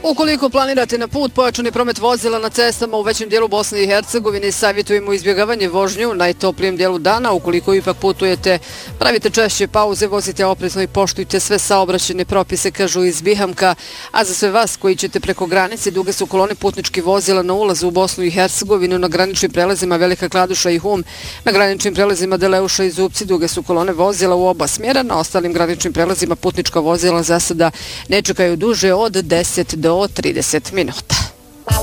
Ukoliko planirate na put, pojačani promet vozila na cestama u većem dijelu Bosne i Hercegovine, savjetujemo izbjegavanje vožnje u najtoplijem dijelu dana. Ukoliko ipak putujete, pravite češće pauze, vozite oprezno i poštujte sve saobraćajne propise, kažu iz Bihamka. A za sve vas koji ćete preko granice, duge su kolone putničkih vozila na ulazu u Bosnu i Hercegovinu, na graničnim prelazima Velika Kladuša i Hum, na graničnim prelazima Deleuša i Zupci, duge su kolone vozila u oba smjera. Na ostalim graničnim prelazima putnička vozila za sada ne čekaju duže od 10 do 30 minuta.